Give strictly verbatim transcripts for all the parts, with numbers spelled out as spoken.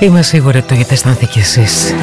Είμαι σίγουρη ότι το έχετε αισθανθεί κι εσείς.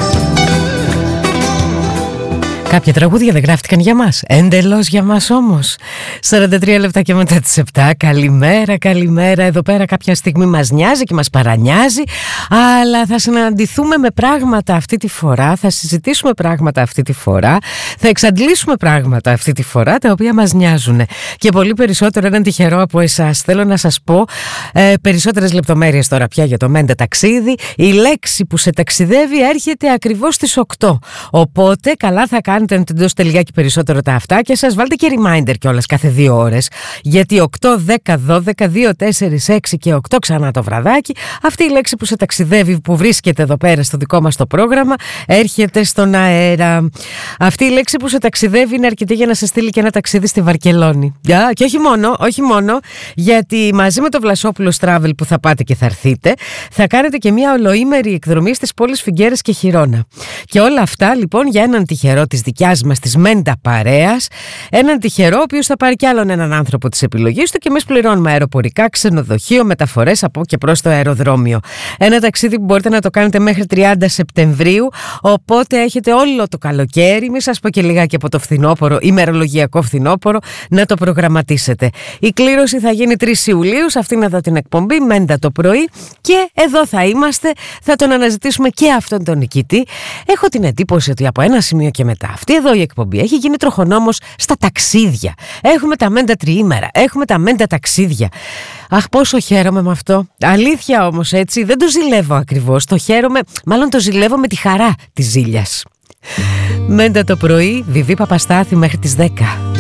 Κάποια τραγούδια δεν γράφτηκαν για μας, εντελώς για μας όμως. σαράντα τρία λεπτά και μετά τις επτά. Καλημέρα, καλημέρα. Εδώ πέρα κάποια στιγμή μας νοιάζει και μας παρανοιάζει, αλλά θα συναντηθούμε με πράγματα αυτή τη φορά, θα συζητήσουμε πράγματα αυτή τη φορά, θα εξαντλήσουμε πράγματα αυτή τη φορά τα οποία μας νοιάζουν. Και πολύ περισσότερο έναν τυχερό από εσάς. Θέλω να σας πω ε, περισσότερες λεπτομέρειες τώρα πια για το Μέντα ταξίδι. Η λέξη που σε ταξιδεύει έρχεται ακριβώς στις οκτώ. Οπότε καλά θα κάνετε να τεντώσετε λιγάκι περισσότερο τα αυτάκια σας. Βάλτε και reminder κιόλας κάθε δύο ώρες. Γιατί οκτώ, δέκα, δώδεκα, δύο, τέσσερα, έξι και οκτώ ξανά το βραδάκι, αυτή η λέξη που σε ταξιδεύει, που βρίσκεται εδώ πέρα στο δικό μας το πρόγραμμα, έρχεται στον αέρα. Αυτή η λέξη που σε ταξιδεύει είναι αρκετή για να σε στείλει και ένα ταξίδι στη Βαρκελόνη. Yeah, και όχι μόνο, όχι μόνο, γιατί μαζί με το Βλασόπουλος Travel που θα πάτε και θα έρθείτε, θα κάνετε και μια ολοήμερη εκδρομή στις πόλεις Φιγκέρες και Χιρόνα. Και όλα αυτά λοιπόν για έναν τυχερό της δικιάς μας της Μέντα παρέας, έναν τυχερό ο οποίος θα πάρει κι άλλον έναν άνθρωπο της επιλογής του και εμείς πληρώνουμε αεροπορικά, ξενοδοχείο, μεταφορές από και προς το αεροδρόμιο. Ένα ταξίδι που μπορείτε να το κάνετε μέχρι τριάντα Σεπτεμβρίου, οπότε έχετε όλο το καλοκαίρι, μη σας πω και λιγάκι από το φθινόπωρο, ημερολογιακό φθινόπωρο, να το προγραμματίσετε. Η κλήρωση θα γίνει τρεις Ιουλίου, σε αυτήν εδώ την εκπομπή, Μέντα το πρωί, και εδώ θα είμαστε, θα τον αναζητήσουμε και αυτόν τον νικητή. Έχω την εντύπωση ότι από ένα σημείο και μετά, αυτή εδώ η εκπομπή έχει γίνει τροχονόμος στα ταξίδια. Έχουμε τα Μέντα τριήμερα, έχουμε τα Μέντα ταξίδια. Αχ, πόσο χαίρομαι με αυτό. Αλήθεια όμως, έτσι, δεν το ζηλεύω ακριβώς. Το χαίρομαι, μάλλον το ζηλεύω με τη χαρά της ζήλιας. Μέντα το πρωί, Βιβί Παπαστάθη μέχρι τις δέκα.